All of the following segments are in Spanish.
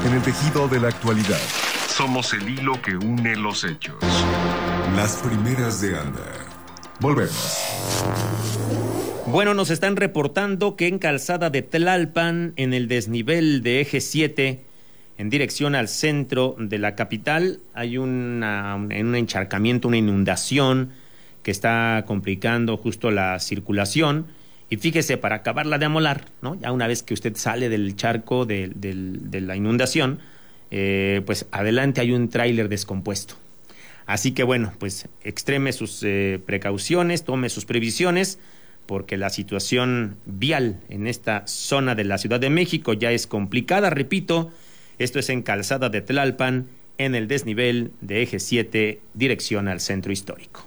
en el tejido de la actualidad. Somos el hilo que une los hechos. Las primeras de Anda. Volvemos. Bueno, nos están reportando que en Calzada de Tlalpan, en el desnivel de Eje 7, en dirección al centro de la capital, hay un encharcamiento, una inundación que está complicando justo la circulación. Y fíjese, para acabarla de amolar, ¿no? Ya una vez que usted sale del charco de la inundación, pues adelante hay un tráiler descompuesto. Así que bueno, pues extreme sus precauciones, tome sus previsiones, porque la situación vial en esta zona de la Ciudad de México ya es complicada. Repito, esto es en Calzada de Tlalpan, en el desnivel de Eje 7, dirección al centro histórico.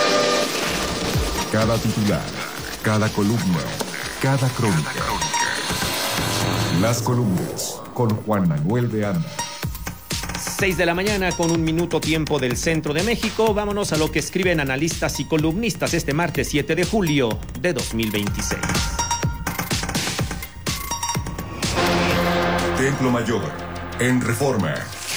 Cada titular, cada columna, cada crónica. Las columnas con Juan Manuel de Anda. 6 de la mañana con 1 minuto tiempo del centro de México. Vámonos a lo que escriben analistas y columnistas este martes 7 de julio de 2026. Templo Mayor, en Reforma.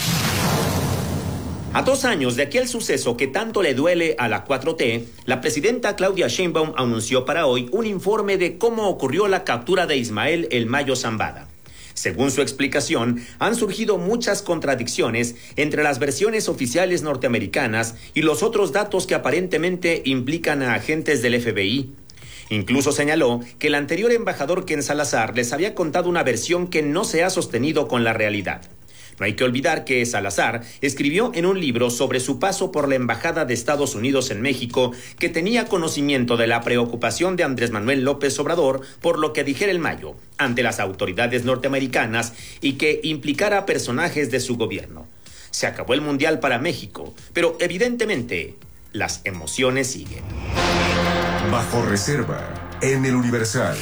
A 2 años de aquel suceso que tanto le duele a la 4T, la presidenta Claudia Sheinbaum anunció para hoy un informe de cómo ocurrió la captura de Ismael El Mayo Zambada. Según su explicación, han surgido muchas contradicciones entre las versiones oficiales norteamericanas y los otros datos que aparentemente implican a agentes del FBI. Incluso señaló que el anterior embajador Ken Salazar les había contado una versión que no se ha sostenido con la realidad. No hay que olvidar que Salazar escribió en un libro sobre su paso por la Embajada de Estados Unidos en México que tenía conocimiento de la preocupación de Andrés Manuel López Obrador por lo que dijera El Mayo ante las autoridades norteamericanas y que implicara a personajes de su gobierno. Se acabó el Mundial para México, pero evidentemente las emociones siguen. Bajo reserva, en el Universal.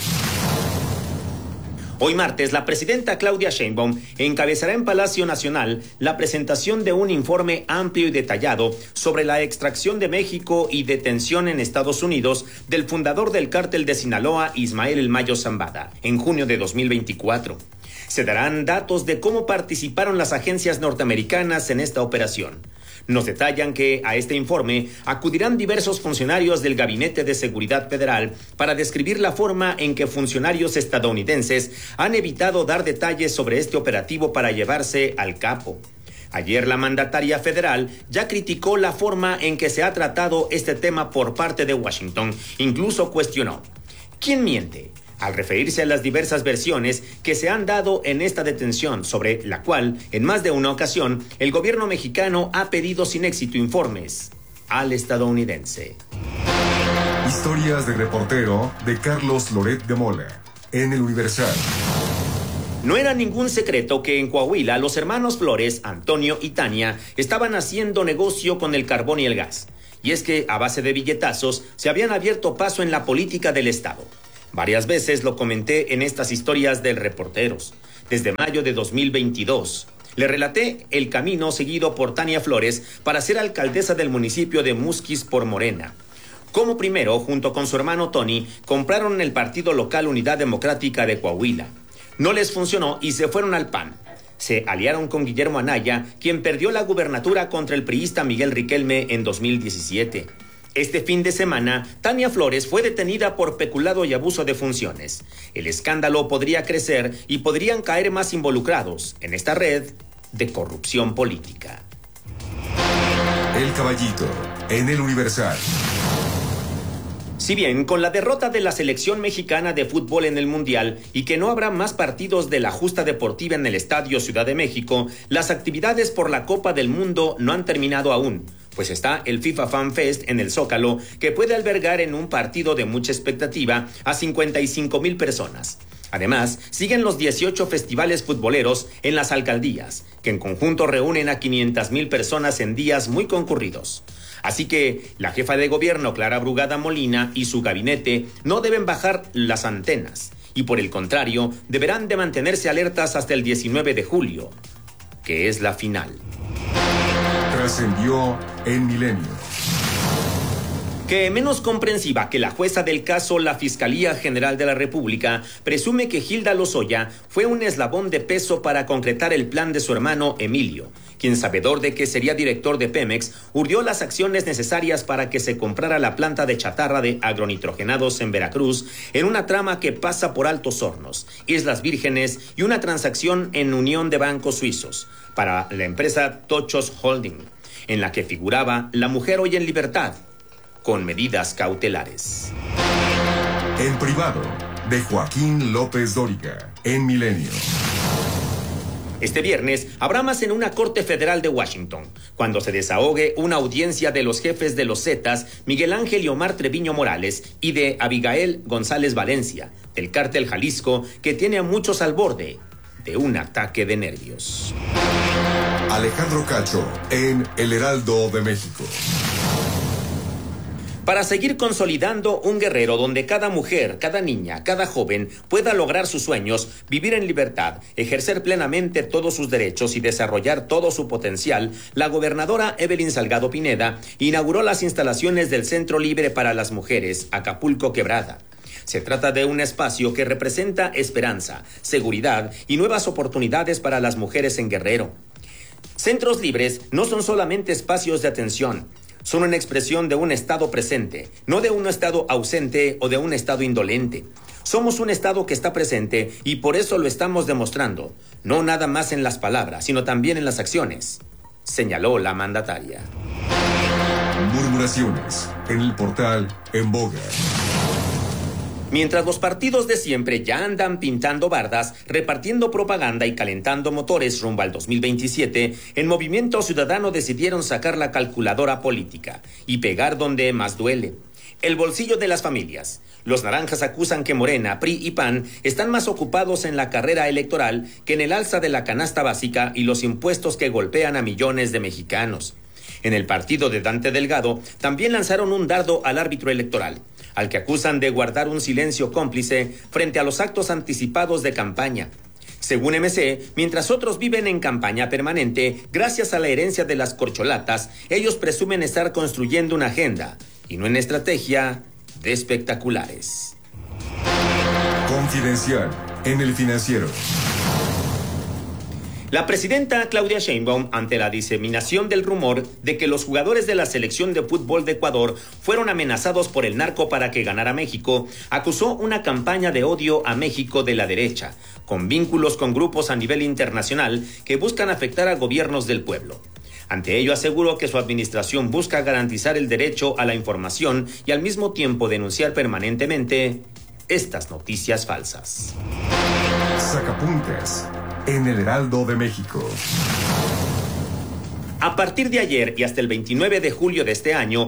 Hoy martes, la presidenta Claudia Sheinbaum encabezará en Palacio Nacional la presentación de un informe amplio y detallado sobre la extracción de México y detención en Estados Unidos del fundador del cártel de Sinaloa, Ismael El Mayo Zambada, en junio de 2024. Se darán datos de cómo participaron las agencias norteamericanas en esta operación. Nos detallan que a este informe acudirán diversos funcionarios del Gabinete de Seguridad Federal para describir la forma en que funcionarios estadounidenses han evitado dar detalles sobre este operativo para llevarse al capo. Ayer la mandataria federal ya criticó la forma en que se ha tratado este tema por parte de Washington. Incluso cuestionó: ¿quién miente?, al referirse a las diversas versiones que se han dado en esta detención, sobre la cual, en más de una ocasión, el gobierno mexicano ha pedido sin éxito informes al estadounidense. Historias de reportero de Carlos Loret de Mola, en el Universal. No era ningún secreto que en Coahuila los hermanos Flores, Antonio y Tania, estaban haciendo negocio con el carbón y el gas. Y es que, a base de billetazos, se habían abierto paso en la política del Estado. Varias veces lo comenté en estas historias del Reporteros. Desde mayo de 2022, le relaté el camino seguido por Tania Flores para ser alcaldesa del municipio de Musquis por Morena. Como primero, junto con su hermano Tony, compraron el partido local Unidad Democrática de Coahuila. No les funcionó y se fueron al PAN. Se aliaron con Guillermo Anaya, quien perdió la gubernatura contra el priista Miguel Riquelme en 2017. Este fin de semana, Tania Flores fue detenida por peculado y abuso de funciones. El escándalo podría crecer y podrían caer más involucrados en esta red de corrupción política. El Caballito, en el Universal. Si bien con la derrota de la selección mexicana de fútbol en el Mundial y que no habrá más partidos de la justa deportiva en el Estadio Ciudad de México, las actividades por la Copa del Mundo no han terminado aún, pues está el FIFA Fan Fest en el Zócalo, que puede albergar en un partido de mucha expectativa a 55,000 personas. Además, siguen los 18 festivales futboleros en las alcaldías, que en conjunto reúnen a 500,000 personas en días muy concurridos. Así que la jefa de gobierno, Clara Brugada Molina, y su gabinete no deben bajar las antenas, y por el contrario, deberán de mantenerse alertas hasta el 19 de julio, que es la final. Trascendió en Milenio. Que menos comprensiva que la jueza del caso, la Fiscalía General de la República presume que Hilda Lozoya fue un eslabón de peso para concretar el plan de su hermano Emilio, quien, sabedor de que sería director de Pemex, urdió las acciones necesarias para que se comprara la planta de chatarra de agronitrogenados en Veracruz en una trama que pasa por Altos Hornos, Islas Vírgenes y una transacción en unión de bancos suizos para la empresa Tochos Holding, en la que figuraba la mujer hoy en libertad, con medidas cautelares. En privado, de Joaquín López Dóriga, en Milenio. Este viernes habrá más en una corte federal de Washington, cuando se desahogue una audiencia de los jefes de los Zetas, Miguel Ángel y Omar Treviño Morales, y de Abigail González Valencia, del cártel Jalisco, que tiene a muchos al borde de un ataque de nervios. Alejandro Cacho, en El Heraldo de México. Para seguir consolidando un Guerrero donde cada mujer, cada niña, cada joven pueda lograr sus sueños, vivir en libertad, ejercer plenamente todos sus derechos y desarrollar todo su potencial, la gobernadora Evelyn Salgado Pineda inauguró las instalaciones del Centro Libre para las Mujeres, Acapulco Quebrada. Se trata de un espacio que representa esperanza, seguridad y nuevas oportunidades para las mujeres en Guerrero. Centros libres no son solamente espacios de atención, son una expresión de un estado presente, no de un estado ausente o de un estado indolente. Somos un estado que está presente y por eso lo estamos demostrando, no nada más en las palabras, sino también en las acciones, señaló la mandataria. Murmuraciones en el portal En Boga. Mientras los partidos de siempre ya andan pintando bardas, repartiendo propaganda y calentando motores rumbo al 2027, en Movimiento Ciudadano decidieron sacar la calculadora política y pegar donde más duele: el bolsillo de las familias. Los naranjas acusan que Morena, PRI y PAN están más ocupados en la carrera electoral que en el alza de la canasta básica y los impuestos que golpean a millones de mexicanos. En el partido de Dante Delgado también lanzaron un dardo al árbitro electoral, al que acusan de guardar un silencio cómplice frente a los actos anticipados de campaña. Según MC, mientras otros viven en campaña permanente, gracias a la herencia de las corcholatas, ellos presumen estar construyendo una agenda, y no en estrategia de espectaculares. Confidencial en El Financiero. La presidenta Claudia Sheinbaum, ante la diseminación del rumor de que los jugadores de la selección de fútbol de Ecuador fueron amenazados por el narco para que ganara México, acusó una campaña de odio a México de la derecha, con vínculos con grupos a nivel internacional que buscan afectar a gobiernos del pueblo. Ante ello aseguró que su administración busca garantizar el derecho a la información y al mismo tiempo denunciar permanentemente estas noticias falsas. Sacapuntas en El Heraldo de México. A partir de ayer y hasta el 29 de julio de este año,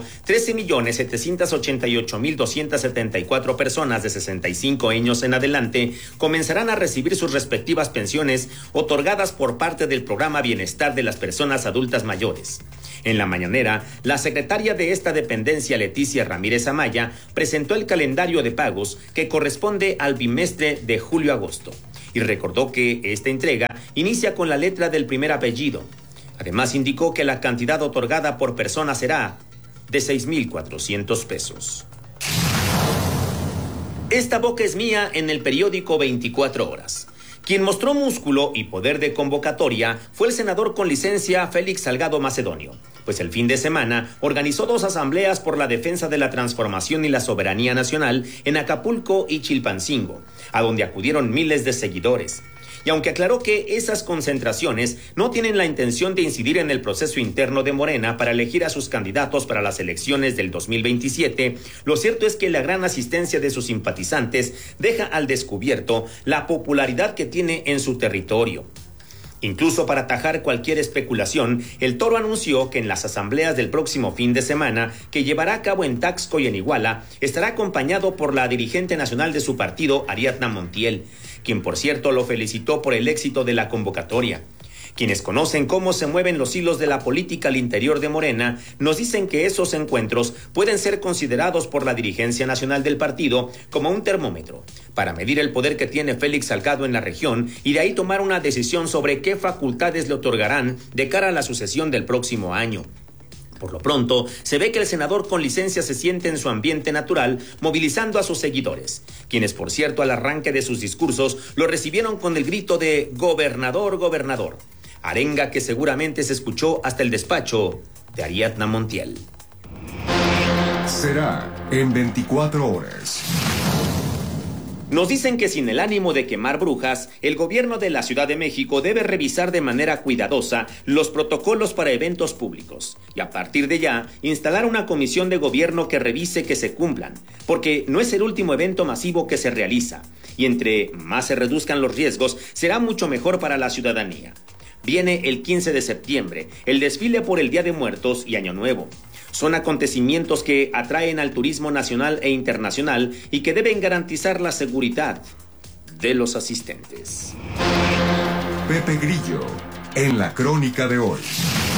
13.788.274 personas de 65 años en adelante comenzarán a recibir sus respectivas pensiones otorgadas por parte del Programa Bienestar de las Personas Adultas Mayores. En la mañanera, la secretaria de esta dependencia, Leticia Ramírez Amaya, presentó el calendario de pagos que corresponde al bimestre de julio-agosto y recordó que esta entrega inicia con la letra del primer apellido. Además, indicó que la cantidad otorgada por persona será de 6,400 pesos. Esta boca es mía en el periódico 24 Horas. Quien mostró músculo y poder de convocatoria fue el senador con licencia Félix Salgado Macedonio, pues el fin de semana organizó 2 asambleas por la defensa de la transformación y la soberanía nacional en Acapulco y Chilpancingo, a donde acudieron miles de seguidores. Y aunque aclaró que esas concentraciones no tienen la intención de incidir en el proceso interno de Morena para elegir a sus candidatos para las elecciones del 2027, lo cierto es que la gran asistencia de sus simpatizantes deja al descubierto la popularidad que tiene en su territorio. Incluso para atajar cualquier especulación, el Toro anunció que en las asambleas del próximo fin de semana, que llevará a cabo en Taxco y en Iguala, estará acompañado por la dirigente nacional de su partido, Ariadna Montiel, quien por cierto lo felicitó por el éxito de la convocatoria. Quienes conocen cómo se mueven los hilos de la política al interior de Morena, nos dicen que esos encuentros pueden ser considerados por la dirigencia nacional del partido como un termómetro, para medir el poder que tiene Félix Salgado en la región y de ahí tomar una decisión sobre qué facultades le otorgarán de cara a la sucesión del próximo año. Por lo pronto, se ve que el senador con licencia se siente en su ambiente natural, movilizando a sus seguidores, quienes, por cierto, al arranque de sus discursos, lo recibieron con el grito de "Gobernador, gobernador", arenga que seguramente se escuchó hasta el despacho de Ariadna Montiel. Será en 24 horas. Nos dicen que sin el ánimo de quemar brujas, el gobierno de la Ciudad de México debe revisar de manera cuidadosa los protocolos para eventos públicos y a partir de ya instalar una comisión de gobierno que revise que se cumplan, porque no es el último evento masivo que se realiza y entre más se reduzcan los riesgos será mucho mejor para la ciudadanía. Viene el 15 de septiembre, el desfile por el Día de Muertos y Año Nuevo. Son acontecimientos que atraen al turismo nacional e internacional y que deben garantizar la seguridad de los asistentes. Pepe Grillo, en la crónica de hoy.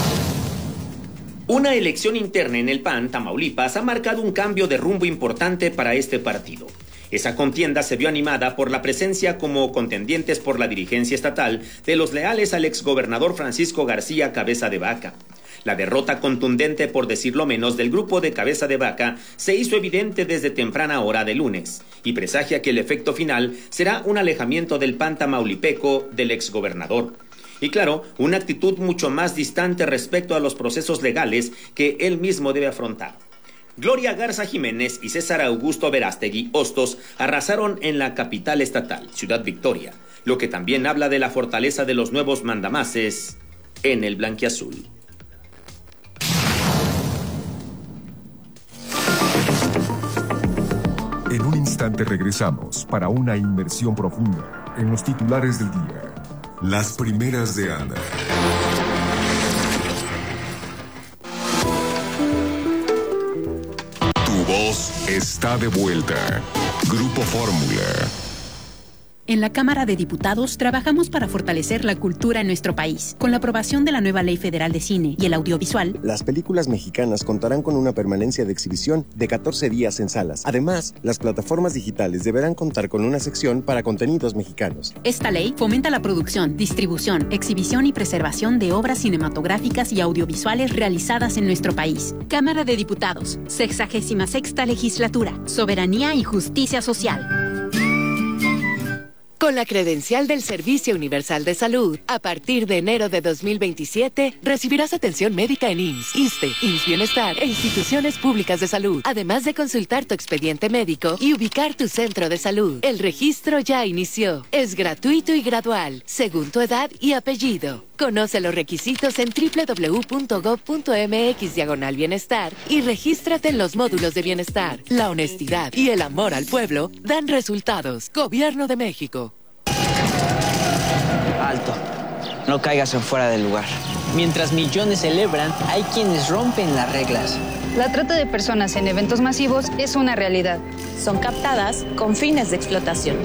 Una elección interna en el PAN, Tamaulipas, ha marcado un cambio de rumbo importante para este partido. Esa contienda se vio animada por la presencia como contendientes por la dirigencia estatal de los leales al exgobernador Francisco García Cabeza de Vaca. La derrota contundente, por decirlo menos, del grupo de Cabeza de Vaca se hizo evidente desde temprana hora de lunes y presagia que el efecto final será un alejamiento del PAN tamaulipeco del exgobernador. Y claro, una actitud mucho más distante respecto a los procesos legales que él mismo debe afrontar. Gloria Garza Jiménez y César Augusto Verástegui Hostos arrasaron en la capital estatal, Ciudad Victoria, lo que también habla de la fortaleza de los nuevos mandamases en el blanquiazul. En un instante regresamos para una inmersión profunda en los titulares del día. Las primeras de Ana. Tu voz está de vuelta. Grupo Fórmula. En la Cámara de Diputados trabajamos para fortalecer la cultura en nuestro país. Con la aprobación de la nueva Ley Federal de Cine y el Audiovisual, las películas mexicanas contarán con una permanencia de exhibición de 14 días en salas. Además, las plataformas digitales deberán contar con una sección para contenidos mexicanos. Esta ley fomenta la producción, distribución, exhibición y preservación de obras cinematográficas y audiovisuales realizadas en nuestro país. Cámara de Diputados, 66ª Legislatura, Soberanía y Justicia Social. Con la credencial del Servicio Universal de Salud, a partir de enero de 2027, recibirás atención médica en IMSS, ISSSTE, IMSS Bienestar e instituciones públicas de salud, además de consultar tu expediente médico y ubicar tu centro de salud. El registro ya inició. Es gratuito y gradual, según tu edad y apellido. Conoce los requisitos en www.gov.mx/bienestar y regístrate en los módulos de bienestar. La honestidad y el amor al pueblo dan resultados. Gobierno de México. Alto. No caigas en fuera del lugar. Mientras millones celebran, hay quienes rompen las reglas. La trata de personas en eventos masivos es una realidad. Son captadas con fines de explotación.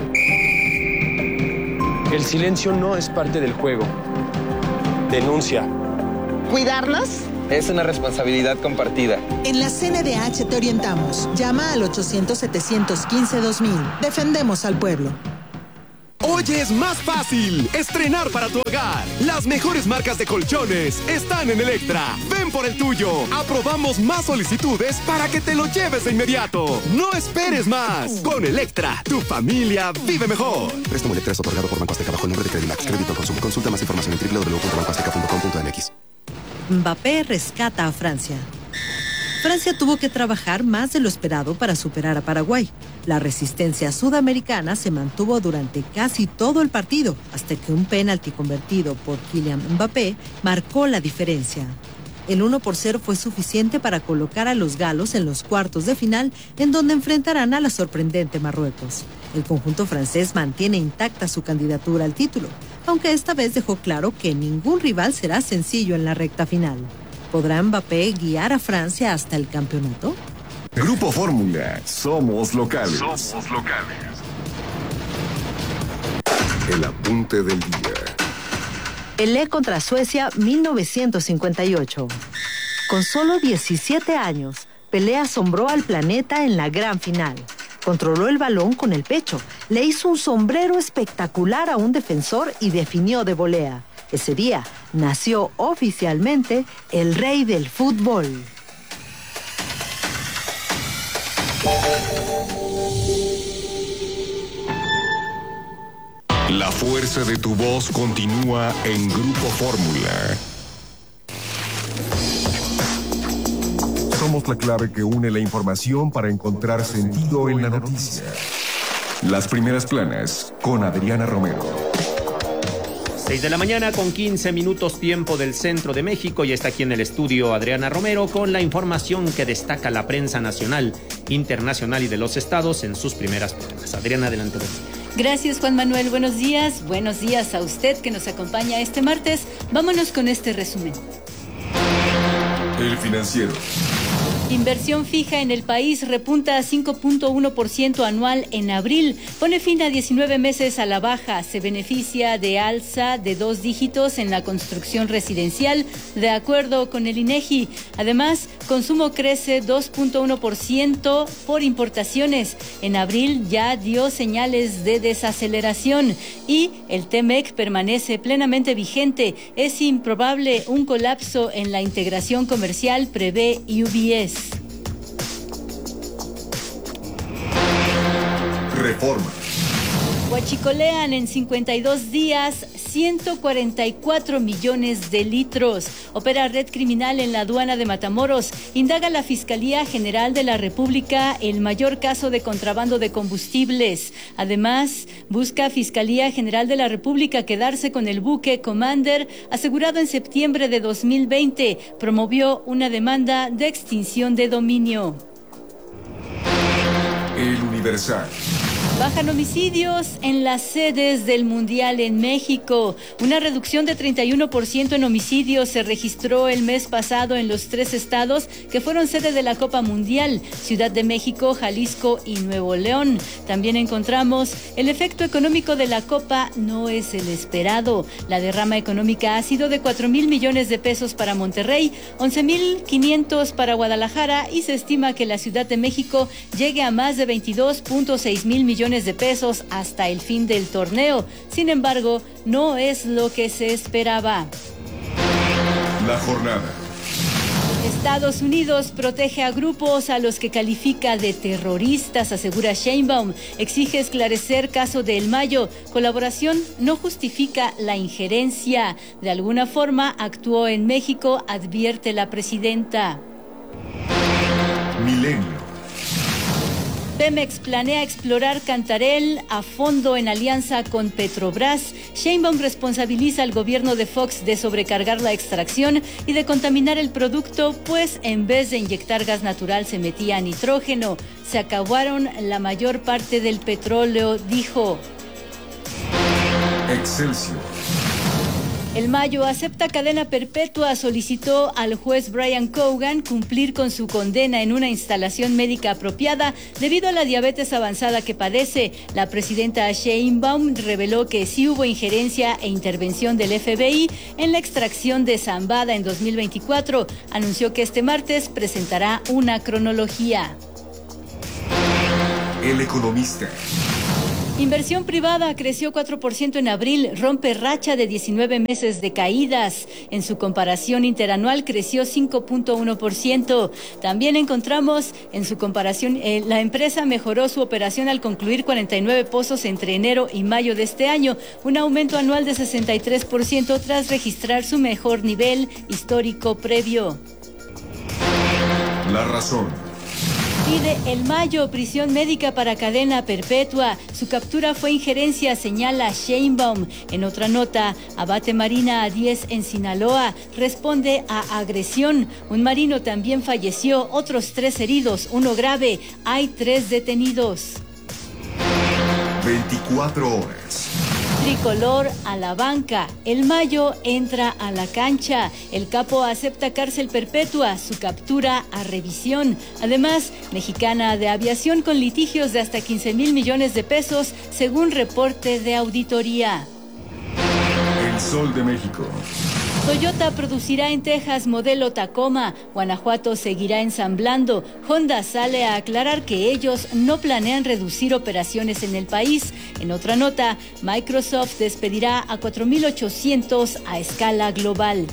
El silencio no es parte del juego. Denuncia. ¿Cuidarnos? Es una responsabilidad compartida. En la CNDH te orientamos. Llama al 800-715-2000. Defendemos al pueblo. Hoy es más fácil estrenar para tu hogar. Las mejores marcas de colchones están en Electra. Ven por el tuyo. Aprobamos más solicitudes para que te lo lleves de inmediato. No esperes más. Con Electra, tu familia vive mejor. Préstamo Electra es otorgado por Banco Azteca bajo el nombre de Credimax. Crédito al consumo. Consulta más información en www.bancoazteca.com.mx. Mbappé rescata a Francia. Francia tuvo que trabajar más de lo esperado para superar a Paraguay. La resistencia sudamericana se mantuvo durante casi todo el partido, hasta que un penalti convertido por Kylian Mbappé marcó la diferencia. El 1-0 fue suficiente para colocar a los galos en los cuartos de final, en donde enfrentarán a la sorprendente Marruecos. El conjunto francés mantiene intacta su candidatura al título, aunque esta vez dejó claro que ningún rival será sencillo en la recta final. ¿Podrá Mbappé guiar a Francia hasta el campeonato? Grupo Fórmula, somos locales. Somos locales. El apunte del día. Pelé contra Suecia 1958. Con solo 17 años, Pelé asombró al planeta en la gran final. Controló el balón con el pecho, le hizo un sombrero espectacular a un defensor y definió de volea. Ese día, nació oficialmente el rey del fútbol. La fuerza de tu voz continúa en Grupo Fórmula. Somos la clave que une la información para encontrar sentido en la noticia. Las primeras planas con Adriana Romero. 6 de la mañana con 15 minutos tiempo del centro de México, y está aquí en el estudio Adriana Romero con la información que destaca la prensa nacional, internacional y de los estados en sus primeras planas. Adriana, adelante. Gracias, Juan Manuel. Buenos días a usted que nos acompaña este martes. Vámonos con este resumen. El Financiero. Inversión fija en el país repunta a 5.1% anual en abril. Pone fin a 19 meses a la baja. Se beneficia de alza de 2 dígitos en la construcción residencial, de acuerdo con el INEGI. Además, consumo crece 2.1% por importaciones. En abril ya dio señales de desaceleración y el TEMEC permanece plenamente vigente. Es improbable un colapso en la integración comercial, prevé UBS. Reforma. Huachicolean en 52 días 144 millones de litros. Opera red criminal en la aduana de Matamoros. Indaga la Fiscalía General de la República el mayor caso de contrabando de combustibles. Además, busca Fiscalía General de la República quedarse con el buque Commander, asegurado en septiembre de 2020. Promovió una demanda de extinción de dominio. El Universal. Bajan homicidios en las sedes del Mundial en México. Una reducción de 31% en homicidios se registró el mes pasado en los 3 estados que fueron sede de la Copa Mundial: Ciudad de México, Jalisco y Nuevo León. También encontramos el efecto económico de la Copa no es el esperado. La derrama económica ha sido de 4,000 millones de pesos para Monterrey, 11,500 para Guadalajara, y se estima que la Ciudad de México llegue a más de 22.6 mil millones de pesos hasta el fin del torneo. Sin embargo, no es lo que se esperaba. La jornada. Estados Unidos protege a grupos a los que califica de terroristas, asegura Sheinbaum. Exige esclarecer caso de El Mayo. Colaboración no justifica la injerencia. De alguna forma actuó en México, advierte la presidenta. Milenio. Pemex planea explorar Cantarell a fondo en alianza con Petrobras. Sheinbaum responsabiliza al gobierno de Fox de sobrecargar la extracción y de contaminar el producto, pues en vez de inyectar gas natural se metía nitrógeno. Se acabaron la mayor parte del petróleo, dijo. Excelsior. El Mayo acepta cadena perpetua. Solicitó al juez Brian Cogan cumplir con su condena en una instalación médica apropiada debido a la diabetes avanzada que padece. La presidenta Sheinbaum reveló que sí hubo injerencia e intervención del FBI en la extracción de Zambada en 2024. Anunció que este martes presentará una cronología. El Economista. Inversión privada creció 4% en abril, rompe racha de 19 meses de caídas. En su comparación interanual creció 5.1%. También encontramos en su comparación, la empresa mejoró su operación al concluir 49 pozos entre enero y mayo de este año, un aumento anual de 63% tras registrar su mejor nivel histórico previo. La Razón. Pide El Mayo prisión médica para cadena perpetua. Su captura fue injerencia, señala Sheinbaum. En otra nota, abate marina a 10 en Sinaloa. Responde a agresión. Un marino también falleció, otros 3 heridos, 1 grave. Hay 3 detenidos. 24 horas. Tricolor a la banca. El Mayo entra a la cancha. El capo acepta cárcel perpetua. Su captura a revisión. Además, Mexicana de Aviación con litigios de hasta 15,000 millones de pesos, según reporte de auditoría. El Sol de México. Toyota producirá en Texas modelo Tacoma. Guanajuato seguirá ensamblando. Honda sale a aclarar que ellos no planean reducir operaciones en el país. En otra nota, Microsoft despedirá a 4.800 a escala global.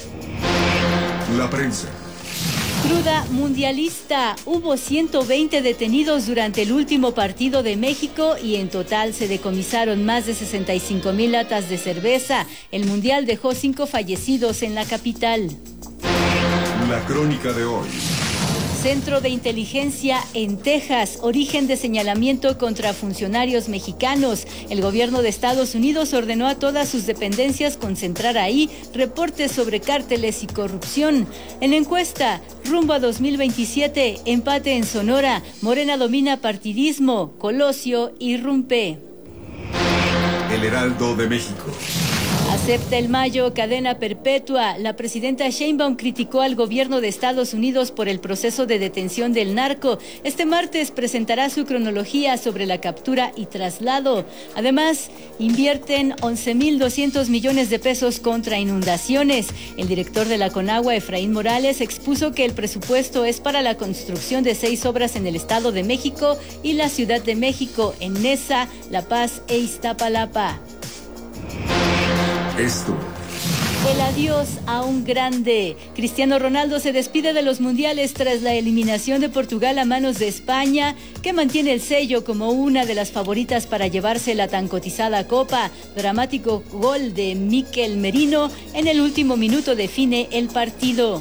La prensa. Cruda mundialista. Hubo 120 detenidos durante el último partido de México y en total se decomisaron más de 65,000 latas de cerveza. El mundial dejó 5 fallecidos en la capital. La crónica de hoy. Centro de inteligencia en Texas, origen de señalamiento contra funcionarios mexicanos. El gobierno de Estados Unidos ordenó a todas sus dependencias concentrar ahí reportes sobre cárteles y corrupción. En encuesta, rumbo a 2027, empate en Sonora, Morena domina partidismo, Colosio irrumpe. El Heraldo de México. Acepta el Mayo cadena perpetua. La presidenta Sheinbaum criticó al gobierno de Estados Unidos por el proceso de detención del narco. Este martes presentará su cronología sobre la captura y traslado. Además, invierten 11,200 millones de pesos contra inundaciones. El director de la Conagua, Efraín Morales, expuso que el presupuesto es para la construcción de 6 obras en el Estado de México y la Ciudad de México, en Neza, La Paz e Iztapalapa. Esto. El adiós a un grande. Cristiano Ronaldo se despide de los mundiales tras la eliminación de Portugal a manos de España, que mantiene el sello como una de las favoritas para llevarse la tan cotizada copa. Dramático gol de Mikel Merino en el último minuto define el partido.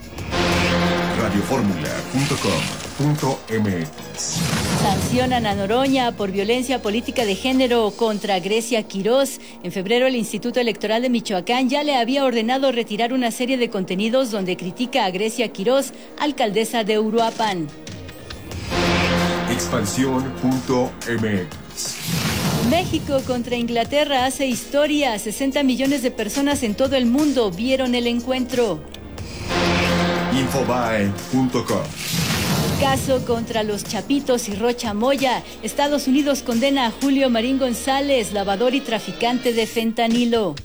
Radioformula.com.mx. Sancionan a Noroña por violencia política de género contra Grecia Quirós. En febrero, el Instituto Electoral de Michoacán ya le había ordenado retirar una serie de contenidos donde critica a Grecia Quirós, alcaldesa de Uruapan. Expansión.mx. México contra Inglaterra hace historia. 60 millones de personas en todo el mundo vieron el encuentro. Infobae.com. Caso contra los Chapitos y Rocha Moya. Estados Unidos condena a Julio Marín González, lavador y traficante de fentanilo.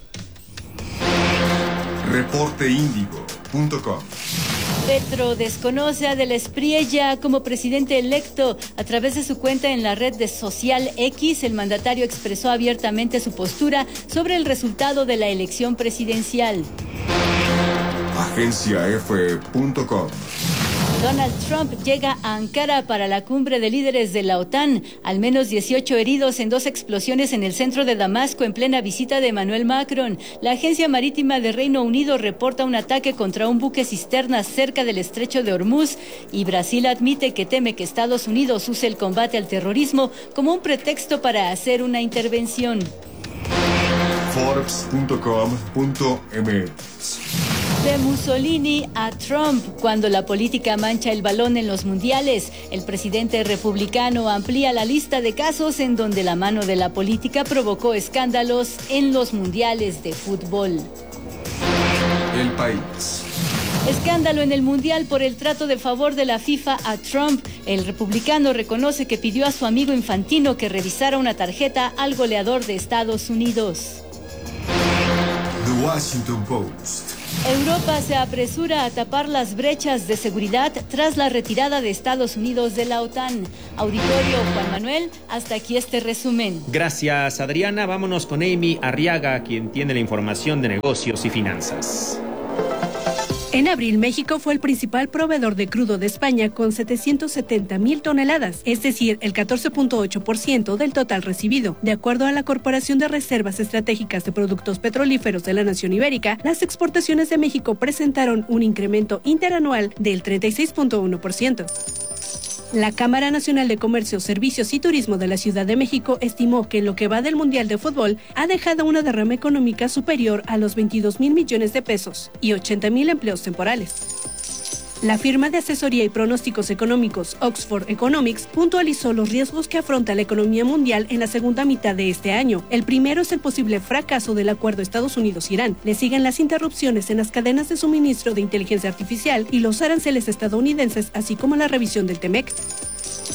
Reporteindigo.com. Petro desconoce a Del Espriella como presidente electo. A través de su cuenta en la red de social X, el mandatario expresó abiertamente su postura sobre el resultado de la elección presidencial. Agenciaf.com. Donald Trump llega a Ankara para la cumbre de líderes de la OTAN. Al menos 18 heridos en 2 explosiones en el centro de Damasco en plena visita de Emmanuel Macron. La Agencia Marítima de Reino Unido reporta un ataque contra un buque cisterna cerca del estrecho de Hormuz y Brasil admite que teme que Estados Unidos use el combate al terrorismo como un pretexto para hacer una intervención. Forbes.com.mx. De Mussolini a Trump, cuando la política mancha el balón en los mundiales, el presidente republicano amplía la lista de casos en donde la mano de la política provocó escándalos en los mundiales de fútbol. El País. Escándalo en el mundial por el trato de favor de la FIFA a Trump. El republicano reconoce que pidió a su amigo Infantino que revisara una tarjeta al goleador de Estados Unidos. The Washington Post. Europa se apresura a tapar las brechas de seguridad tras la retirada de Estados Unidos de la OTAN. Auditorio Juan Manuel, hasta aquí este resumen. Gracias, Adriana. Vámonos con Amy Arriaga, quien tiene la información de negocios y finanzas. En abril, México fue el principal proveedor de crudo de España con 770,000 toneladas, es decir, el 14.8% del total recibido. De acuerdo a la Corporación de Reservas Estratégicas de Productos Petrolíferos de la Nación Ibérica, las exportaciones de México presentaron un incremento interanual del 36.1%. La Cámara Nacional de Comercio, Servicios y Turismo de la Ciudad de México estimó que en lo que va del Mundial de Fútbol ha dejado una derrama económica superior a los 22,000 millones de pesos y 80,000 empleos temporales. La firma de asesoría y pronósticos económicos Oxford Economics puntualizó los riesgos que afronta la economía mundial en la segunda mitad de este año. El primero es el posible fracaso del acuerdo Estados Unidos-Irán. Le siguen las interrupciones en las cadenas de suministro de inteligencia artificial y los aranceles estadounidenses, así como la revisión del TEMEC.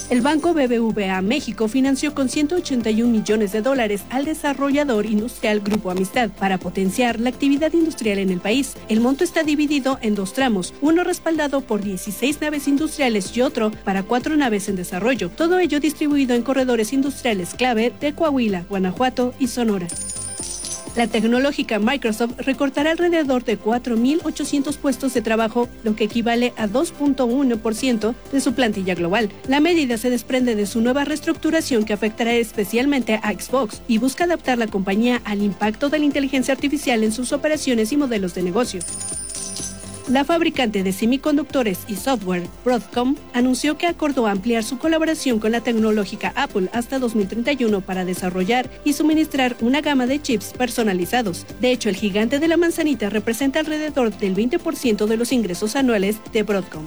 El banco BBVA México financió con $181 millones al desarrollador industrial Grupo Amistad para potenciar la actividad industrial en el país. El monto está dividido en 2 tramos, uno respaldado por 16 naves industriales y otro para 4 naves en desarrollo, todo ello distribuido en corredores industriales clave de Coahuila, Guanajuato y Sonora. La tecnológica Microsoft recortará alrededor de 4.800 puestos de trabajo, lo que equivale a 2.1% de su plantilla global. La medida se desprende de su nueva reestructuración que afectará especialmente a Xbox y busca adaptar la compañía al impacto de la inteligencia artificial en sus operaciones y modelos de negocio. La fabricante de semiconductores y software, Broadcom, anunció que acordó ampliar su colaboración con la tecnológica Apple hasta 2031 para desarrollar y suministrar una gama de chips personalizados. De hecho, el gigante de la manzanita representa alrededor del 20% de los ingresos anuales de Broadcom.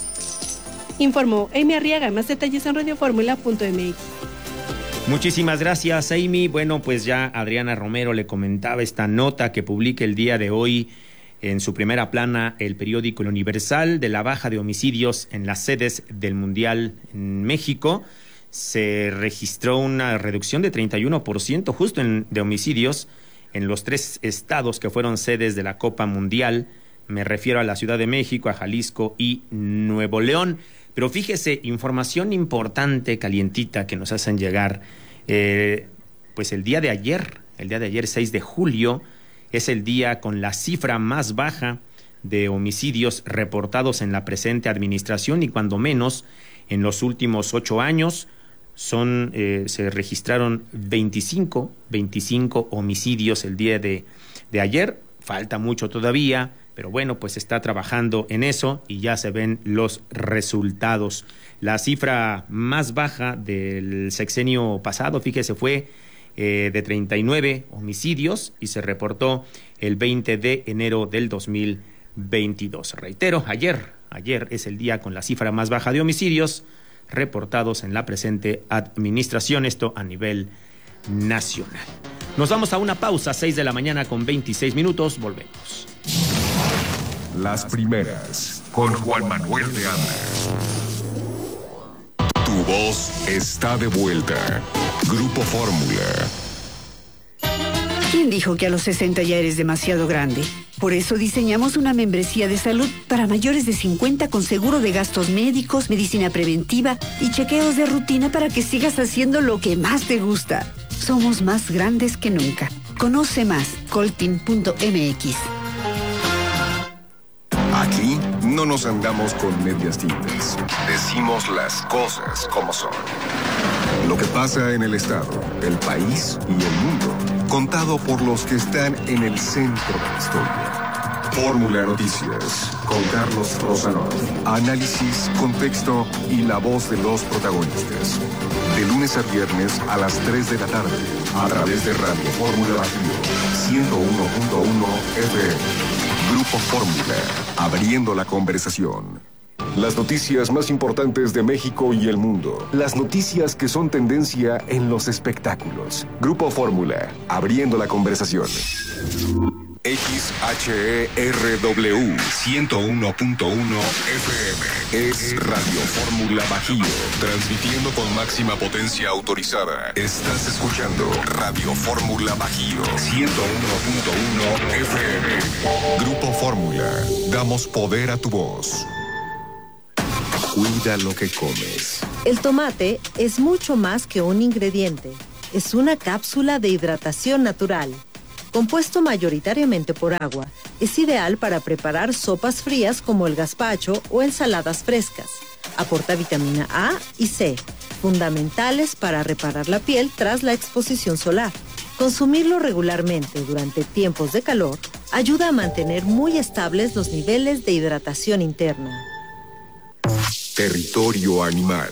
Informó Amy Arriaga. Más detalles en radioformula.mx. Muchísimas gracias, Amy. Bueno, pues ya Adriana Romero le comentaba esta nota que publica el día de hoy en su primera plana el periódico El Universal de la baja de homicidios en las sedes del Mundial en México. Se registró una reducción de 31% justo de homicidios en los 3 estados que fueron sedes de la Copa Mundial. Me refiero a la Ciudad de México, a Jalisco y Nuevo León. Pero fíjese, información importante, calientita, que nos hacen llegar. Pues el día de ayer, 6 de julio, es el día con la cifra más baja de homicidios reportados en la presente administración y cuando menos en los últimos 8 años se registraron 25 homicidios el día de ayer. Falta mucho todavía, pero bueno, pues está trabajando en eso y ya se ven los resultados. La cifra más baja del sexenio pasado, fíjese, fue de 39 homicidios y se reportó el 20 de enero del 2022. Reitero, ayer es el día con la cifra más baja de homicidios reportados en la presente administración, esto a nivel nacional. Nos vamos a una pausa, 6 de la mañana con 26 minutos, volvemos. Las primeras, con Juan Manuel de Anda. Tu voz está de vuelta. Grupo Fórmula. ¿Quién dijo que a los 60 ya eres demasiado grande? Por eso diseñamos una membresía de salud para mayores de 50 con seguro de gastos médicos, medicina preventiva y chequeos de rutina para que sigas haciendo lo que más te gusta. Somos más grandes que nunca. Conoce más, colteam.mx. Aquí no nos andamos con medias tintas. Decimos las cosas como son. Lo que pasa en el estado, el país y el mundo, contado por los que están en el centro de la historia. Fórmula Noticias, con Carlos Rosanov. Análisis, contexto y la voz de los protagonistas. De lunes a viernes a las 3 de la tarde, a través de Radio Fórmula Bajío, 101.1 FM. Grupo Fórmula, abriendo la conversación. Las noticias más importantes de México y el mundo. Las noticias que son tendencia en los espectáculos. Grupo Fórmula, abriendo la conversación. XHERW 101.1 FM. Es Radio Fórmula Bajío, transmitiendo con máxima potencia autorizada. Estás escuchando Radio Fórmula Bajío 101.1 FM. Grupo Fórmula, damos poder a tu voz. Cuida lo que comes. El tomate es mucho más que un ingrediente. Es una cápsula de hidratación natural. Compuesto mayoritariamente por agua, es ideal para preparar sopas frías como el gazpacho o ensaladas frescas. Aporta vitamina A y C, fundamentales para reparar la piel tras la exposición solar. Consumirlo regularmente durante tiempos de calor ayuda a mantener muy estables los niveles de hidratación interna. Territorio animal.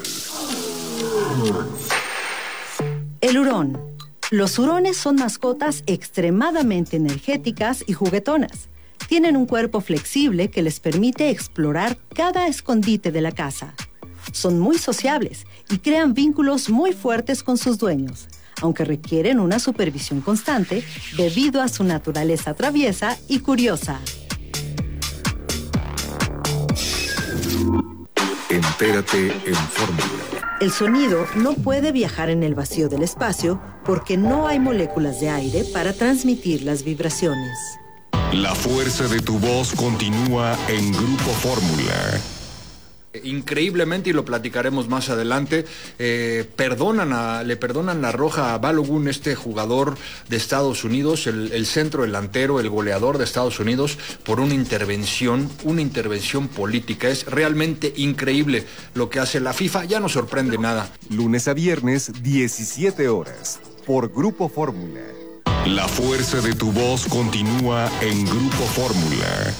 El hurón. Los hurones son mascotas extremadamente energéticas y juguetonas. Tienen un cuerpo flexible que les permite explorar cada escondite de la casa. Son muy sociables y crean vínculos muy fuertes con sus dueños, aunque requieren una supervisión constante debido a su naturaleza traviesa y curiosa. En Entérate en Fórmula. El sonido no puede viajar en el vacío del espacio porque no hay moléculas de aire para transmitir las vibraciones. La fuerza de tu voz continúa en Grupo Fórmula. Increíblemente, y lo platicaremos más adelante, le perdonan la roja a Balogun, este jugador de Estados Unidos, el centro delantero, el goleador de Estados Unidos, por una intervención política. Es realmente increíble lo que hace la FIFA, ya no sorprende nada. Lunes a viernes, 17 horas, por Grupo Fórmula. La fuerza de tu voz continúa en Grupo Fórmula.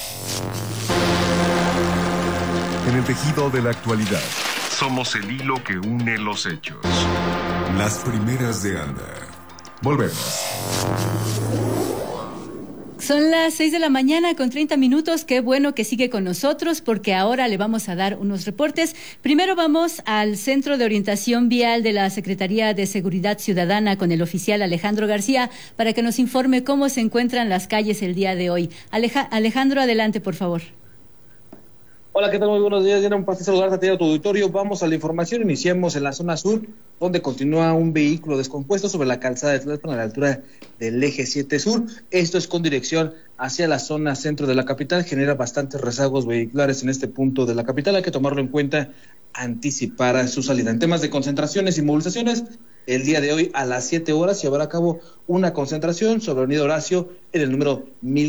En el tejido de la actualidad. Somos el hilo que une los hechos. Las primeras de Anda. Volvemos. Son las 6 de la mañana con 30 minutos. Qué bueno que sigue con nosotros porque ahora le vamos a dar unos reportes. Primero vamos al Centro de Orientación Vial de la Secretaría de Seguridad Ciudadana con el oficial Alejandro García para que nos informe cómo se encuentran las calles el día de hoy. Alejandro, adelante, por favor. Hola, ¿qué tal? Muy buenos días. Era un placer saludarte a ti, a tu auditorio. Vamos a la información. Iniciamos en la zona sur, donde continúa un vehículo descompuesto sobre la calzada de Tlalpan a la altura del eje 7 sur. Esto es con dirección hacia la zona centro de la capital. Genera bastantes rezagos vehiculares en este punto de la capital. Hay que tomarlo en cuenta, anticipar su salida. En temas de concentraciones y movilizaciones, el día de hoy a las 7 horas se llevará a cabo una concentración sobre Avenida Horacio en el número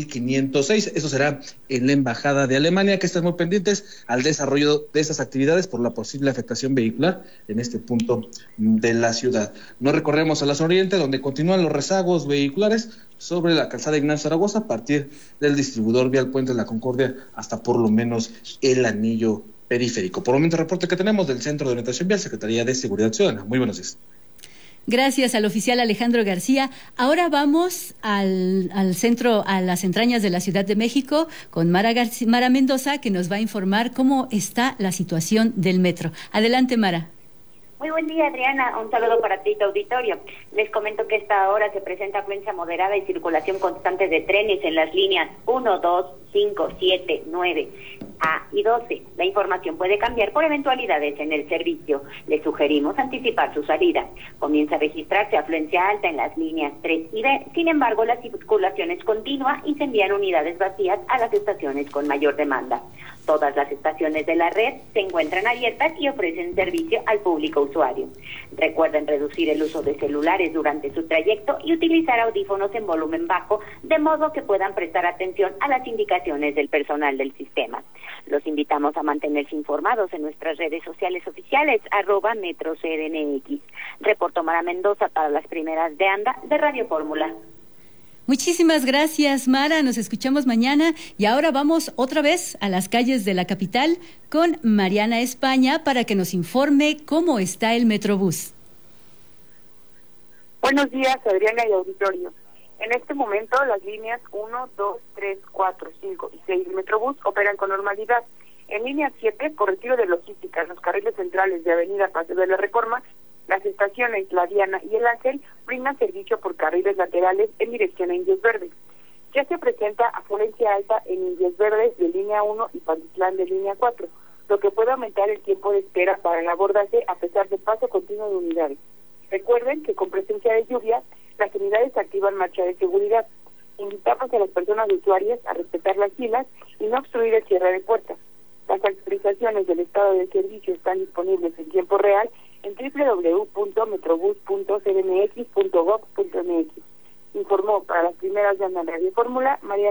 1506. Eso será en la Embajada de Alemania, que están muy pendientes al desarrollo de estas actividades por la posible afectación vehicular en este punto de la ciudad. Nos recorremos a la zona oriente, donde continúan los rezagos vehiculares sobre la calzada Ignacio Zaragoza a partir del distribuidor vial Puente de la Concordia hasta por lo menos el anillo periférico. Por el momento, el reporte que tenemos del Centro de Orientación Vial, Secretaría de Seguridad Ciudadana. Muy buenos días. Gracias al oficial Alejandro García. Ahora vamos al centro, a las entrañas de la Ciudad de México, con Mara Mendoza, que nos va a informar cómo está la situación del metro. Adelante, Mara. Muy buen día, Adriana. Un saludo para ti y tu auditorio. Les comento que a esta hora se presenta afluencia moderada y circulación constante de trenes en las líneas 1, 2, 5, 7, 9... A y 12. La información puede cambiar por eventualidades en el servicio. Les sugerimos anticipar su salida. Comienza a registrarse afluencia alta en las líneas 3 y B. Sin embargo, la circulación es continua y se envían unidades vacías a las estaciones con mayor demanda. Todas las estaciones de la red se encuentran abiertas y ofrecen servicio al público usuario. Recuerden reducir el uso de celulares durante su trayecto y utilizar audífonos en volumen bajo, de modo que puedan prestar atención a las indicaciones del personal del sistema. Los invitamos a mantenerse informados en nuestras redes sociales oficiales, @MetroCDMX. Reportó Mara Mendoza para las primeras de Anda de Radio Fórmula. Muchísimas gracias, Mara. Nos escuchamos mañana y ahora vamos otra vez a las calles de la capital con Mariana España para que nos informe cómo está el Metrobús. Buenos días, Adriana y auditorio. En este momento, las líneas 1, 2, 3, 4, 5 y 6 del Metrobús operan con normalidad. En línea 7, por retiro de logística, los carriles centrales de Avenida Paseo de la Reforma, las estaciones La Diana y El Ángel brindan servicio por carriles laterales en dirección a Indios Verdes. Ya se presenta afluencia alta en Indios Verdes de línea 1 y Pantitlán de línea 4, lo que puede aumentar el tiempo de espera para el abordaje a pesar del paso continuo de unidades. Recuerden que con presencia de lluvia, las unidades activan marcha de seguridad. Invitamos a las personas usuarias a respetar las filas y no obstruir el cierre de puertas. Las actualizaciones del estado de servicio están disponibles en tiempo real en www.metrobus.cdmx.gov.mx. Informó para las primeras de Anda Radio Fórmula, María